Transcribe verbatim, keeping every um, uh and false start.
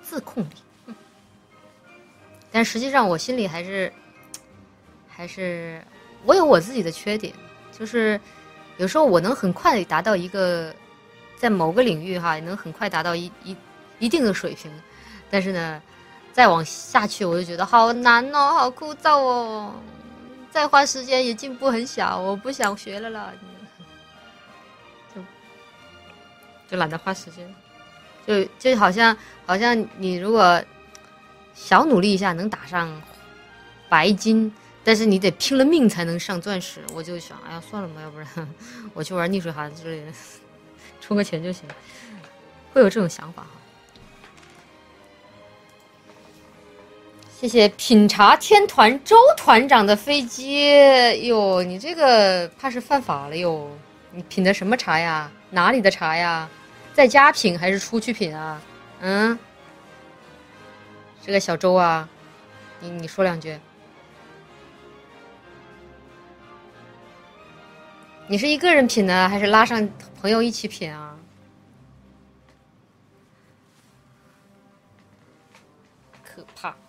自控力。嗯、但实际上我心里还是还是我有我自己的缺点，就是有时候我能很快达到一个在某个领域哈，能很快达到一一一定的水平，但是呢，再往下去我就觉得好难哦，好枯燥哦，再花时间也进步很小，我不想学了啦，就就懒得花时间，就就好像好像你如果小努力一下能打上白金，但是你得拼了命才能上钻石，我就想，哎呀，算了吧，要不然我去玩逆水寒之类的，充个钱就行，会有这种想法哈。谢谢品茶天团周团长的飞机哟，你这个怕是犯法了哟！你品的什么茶呀？哪里的茶呀？在家品还是出去品啊？嗯，这个小周啊，你你说两句。你是一个人品呢，还是拉上朋友一起品啊？可怕。